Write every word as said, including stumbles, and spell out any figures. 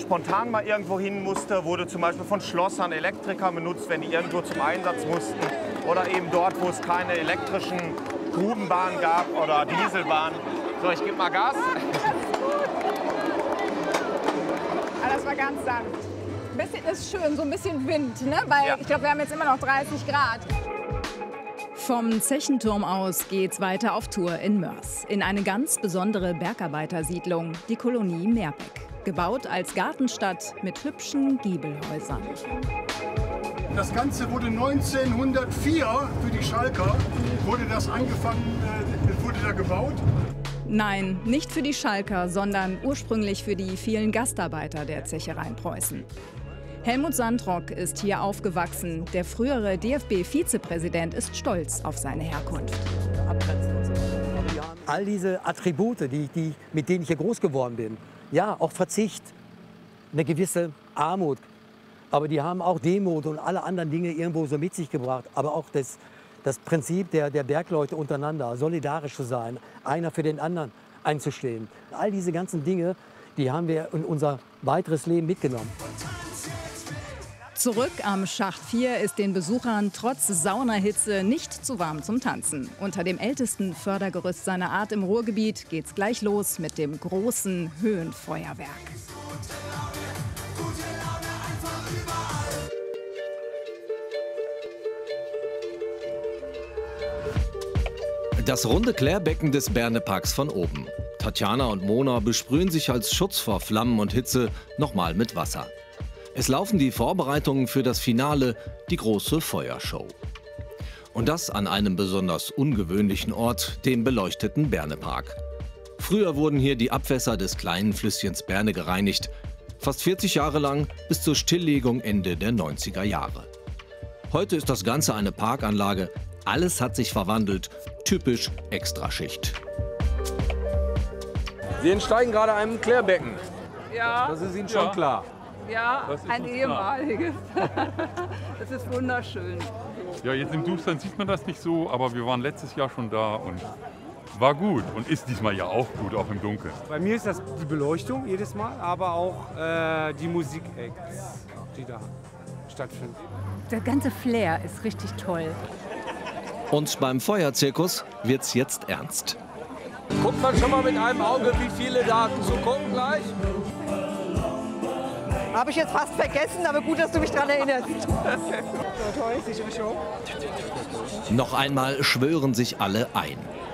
spontan mal irgendwo hin musste, wurde zum Beispiel von Schlossern, Elektrikern benutzt, wenn die irgendwo zum Einsatz mussten. Oder eben dort, wo es keine elektrischen Grubenbahnen gab oder Dieselbahnen. So, ich gebe mal Gas. Ah, das war ganz sanft. Ein bisschen ist schön, so ein bisschen Wind, ne? Weil Ja. ich glaube, wir haben jetzt immer noch dreißig Grad. Vom Zechenturm aus geht's weiter auf Tour in Moers. In eine ganz besondere Bergarbeitersiedlung, die Kolonie Meerbeck. Gebaut als Gartenstadt mit hübschen Giebelhäusern. Das Ganze wurde neunzehnhundertvier für die Schalker, wurde das angefangen, äh, wurde da gebaut. Nein, nicht für die Schalker, sondern ursprünglich für die vielen Gastarbeiter der Zechereien Preußen. Helmut Sandrock ist hier aufgewachsen. Der frühere D F B-Vizepräsident ist stolz auf seine Herkunft. All diese Attribute, die, die, mit denen ich hier groß geworden bin, ja, auch Verzicht, eine gewisse Armut, aber die haben auch Demut und alle anderen Dinge irgendwo so mit sich gebracht. Aber auch das, das Prinzip der, der Bergleute untereinander, solidarisch zu sein, einer für den anderen einzustehen. All diese ganzen Dinge, die haben wir in unser weiteres Leben mitgenommen. Zurück am Schacht vier ist den Besuchern trotz Saunahitze nicht zu warm zum Tanzen. Unter dem ältesten Fördergerüst seiner Art im Ruhrgebiet geht's gleich los mit dem großen Höhenfeuerwerk. Das runde Klärbecken des Berneparks von oben. Tatjana und Mona besprühen sich als Schutz vor Flammen und Hitze nochmal mit Wasser. Es laufen die Vorbereitungen für das Finale, die große Feuershow. Und das an einem besonders ungewöhnlichen Ort, dem beleuchteten Bernepark. Früher wurden hier die Abwässer des kleinen Flüsschens Berne gereinigt. Fast vierzig Jahre lang, bis zur Stilllegung Ende der neunziger Jahre. Heute ist das Ganze eine Parkanlage. Alles hat sich verwandelt. Typisch Extraschicht. Sie entsteigen gerade einem Klärbecken. Ja, Das ist Ihnen schon ja. klar. ja, Das ist ein uns ehemaliges. Das ist wunderschön. Ja, jetzt im Dustern sieht man das nicht so, aber wir waren letztes Jahr schon da und war gut und ist diesmal ja auch gut, auch im Dunkeln. Bei mir ist das die Beleuchtung jedes Mal, aber auch äh, die Musik-Acts, die da stattfinden. Der ganze Flair ist richtig toll. Und beim Feuerzirkus wird's jetzt ernst. Guckt man schon mal mit einem Auge, wie viele da zugucken gleich? Habe ich jetzt fast vergessen, aber gut, dass du mich daran erinnerst. Noch einmal schwören sich alle ein.